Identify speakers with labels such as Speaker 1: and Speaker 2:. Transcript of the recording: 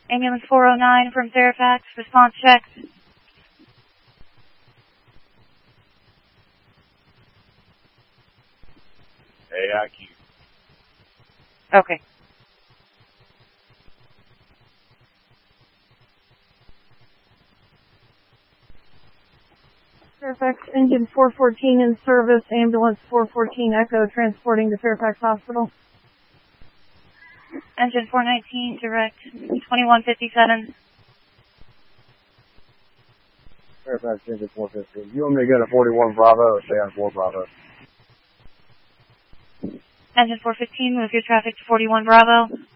Speaker 1: Ambulance 409 from Fairfax, response check.
Speaker 2: AIQ.
Speaker 1: Okay.
Speaker 3: Fairfax engine 414 in service, ambulance 414 Echo transporting to Fairfax Hospital.
Speaker 1: Engine 419 direct 2157.
Speaker 4: Fairfax engine 415. You want me to go to 41 Bravo or stay on 4 Bravo?
Speaker 1: Engine 415, move your traffic to 41 Bravo.